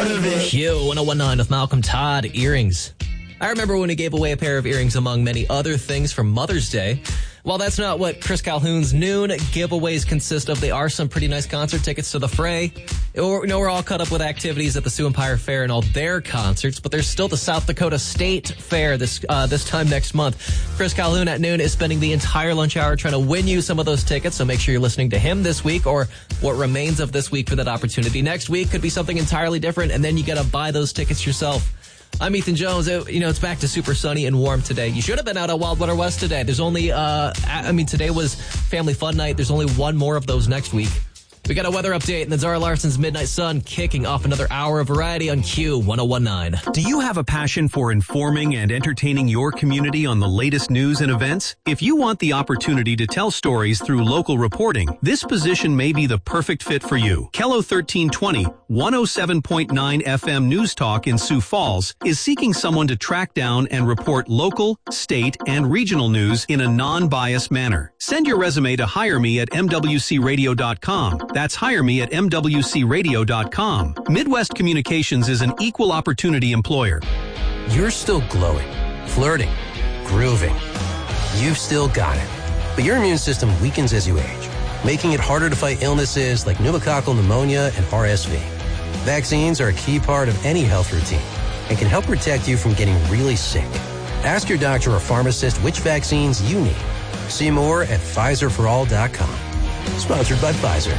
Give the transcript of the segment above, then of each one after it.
part of it. Q1019 with Malcolm Todd, earrings. I remember when we gave away a pair of earrings among many other things for Mother's Day. While that's not what Chris Calhoun's noon giveaways consist of, they are some pretty nice concert tickets to The Fray. We're all caught up with activities at the Sioux Empire Fair and all their concerts, but there's still the South Dakota State Fair this time next month. Chris Calhoun at noon is spending the entire lunch hour trying to win you some of those tickets, so make sure you're listening to him this week or what remains of this week for that opportunity. Next week could be something entirely different, and then you got to buy those tickets yourself. I'm Ethan Jones. It's back to super sunny and warm today. You should have been out at Wild Water West today. There's only, today was Family Fun Night. There's only one more of those next week. We got a weather update and the Zara Larson's Midnight Sun kicking off another hour of variety on Q1019. Do you have a passion for informing and entertaining your community on the latest news and events? If you want the opportunity to tell stories through local reporting, this position may be the perfect fit for you. KELO 1320, 107.9 FM News Talk in Sioux Falls is seeking someone to track down and report local, state, and regional news in a non-biased manner. Send your resume to hireme@mwcradio.com. That's hireme@mwcradio.com. Midwest Communications is an equal opportunity employer. You're still glowing, flirting, grooving. You've still got it. But your immune system weakens as you age, making it harder to fight illnesses like pneumococcal pneumonia and RSV. Vaccines are a key part of any health routine and can help protect you from getting really sick. Ask your doctor or pharmacist which vaccines you need. See more at PfizerForAll.com. Sponsored by Pfizer.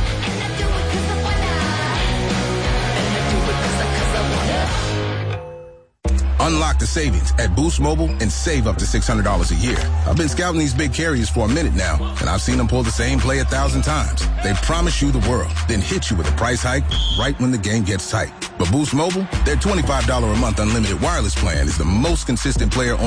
Unlock the savings at Boost Mobile and save up to $600 a year. I've been scouting these big carriers for a minute now, and I've seen them pull the same play 1,000 times. They promise you the world, then hit you with a price hike right when the game gets tight. But Boost Mobile, their $25 a month unlimited wireless plan is the most consistent player on